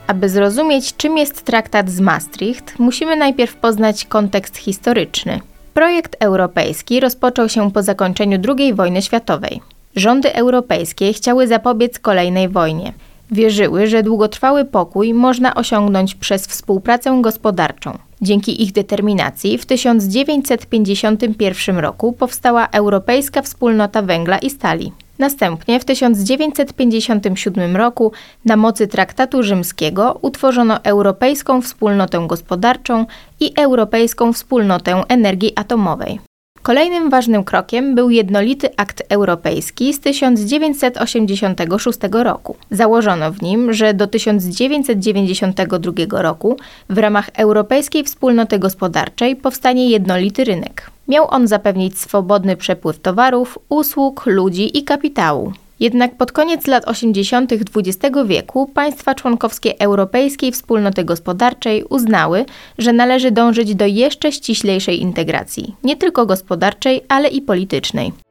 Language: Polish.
Aby zrozumieć, czym jest traktat z Maastricht, musimy najpierw poznać kontekst historyczny. Projekt europejski rozpoczął się po zakończeniu II wojny światowej. Rządy europejskie chciały zapobiec kolejnej wojnie. Wierzyły, że długotrwały pokój można osiągnąć przez współpracę gospodarczą. Dzięki ich determinacji w 1951 roku powstała Europejska Wspólnota Węgla i Stali. Następnie w 1957 roku na mocy Traktatu Rzymskiego utworzono Europejską Wspólnotę Gospodarczą i Europejską Wspólnotę Energii Atomowej. Kolejnym ważnym krokiem był Jednolity Akt Europejski z 1986 roku. Założono w nim, że do 1992 roku w ramach Europejskiej Wspólnoty Gospodarczej powstanie jednolity rynek. Miał on zapewnić swobodny przepływ towarów, usług, ludzi i kapitału. Jednak pod koniec lat 80. XX wieku państwa członkowskie Europejskiej Wspólnoty Gospodarczej uznały, że należy dążyć do jeszcze ściślejszej integracji, nie tylko gospodarczej, ale i politycznej.